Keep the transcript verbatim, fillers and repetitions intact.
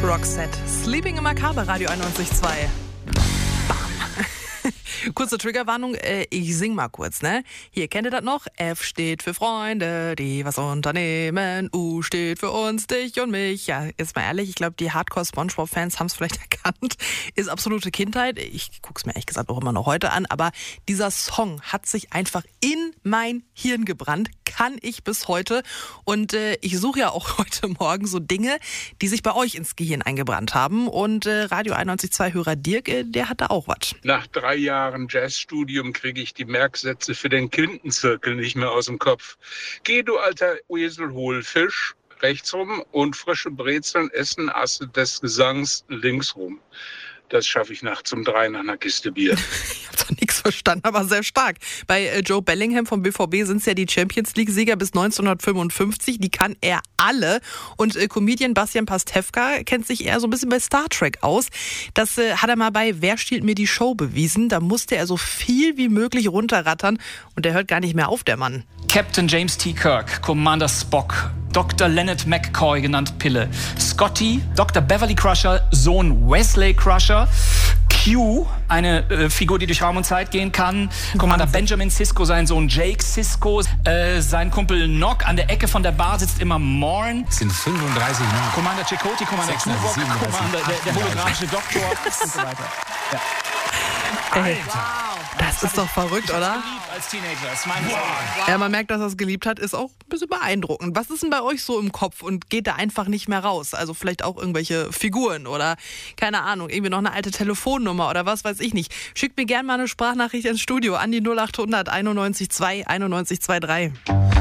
Roxette, Sleeping in Macabre, Radio einundneunzig Komma zwei. Kurze Triggerwarnung, äh, ich sing mal kurz, ne? Hier, kennt ihr das noch? F steht für Freunde, die was unternehmen. U steht für uns, dich und mich. Ja, jetzt mal ehrlich, ich glaube, die Hardcore-Spongebob-Fans haben es vielleicht erkannt. Ist absolute Kindheit. Ich guck's mir ehrlich gesagt auch immer noch heute an. Aber dieser Song hat sich einfach in mein Hirn gebrannt. Kann ich bis heute. Und äh, ich suche ja auch heute Morgen so Dinge, die sich bei euch ins Gehirn eingebrannt haben. Und äh, Radio einundneunzig Komma zwei Hörer Dirk, äh, der hat da auch was. Nach drei Jahren Jazzstudium kriege ich die Merksätze für den Quintenzirkel nicht mehr aus dem Kopf. Geh, du alter Esel, hol Fisch rechts rum und frische Brezeln essen Asse des Gesangs links rum. Das schaffe ich nachts um drei nach einer Kiste Bier. Ich habe zwar nichts verstanden, aber sehr stark. Bei äh, Joe Bellingham vom B V B sind es ja die Champions League-Sieger bis neunzehnhundertfünfundfünfzig. Die kann er alle. Und äh, Comedian Bastian Pastewka kennt sich eher so ein bisschen bei Star Trek aus. Das äh, hat er mal bei Wer stiehlt mir die Show bewiesen. Da musste er so viel wie möglich runterrattern. Und der hört gar nicht mehr auf, der Mann. Captain James T. Kirk, Commander Spock, Doktor Leonard McCoy, genannt Pille, Scotty, Doktor Beverly Crusher, Sohn Wesley Crusher, Q, eine äh, Figur, die durch Raum und Zeit gehen kann, Commander Benjamin Sisko, sein Sohn Jake Sisko, äh, sein Kumpel Nock, an der Ecke von der Bar sitzt immer Morn. Es sind fünfunddreißig Minuten. Commander Chakotay, Commander Tuvok, Commander, der, der holographische Doktor und so weiter. Ja. Ey, das ist doch verrückt, oder? Als Teenager, ist mein wow. Ja, man merkt, dass er es geliebt hat, ist auch ein bisschen beeindruckend. Was ist denn bei euch so im Kopf und geht da einfach nicht mehr raus? Also vielleicht auch irgendwelche Figuren oder, keine Ahnung, irgendwie noch eine alte Telefonnummer oder was weiß ich nicht. Schickt mir gerne mal eine Sprachnachricht ins Studio an die null acht hundert einundneunzig zwei einundneunzig zwei drei.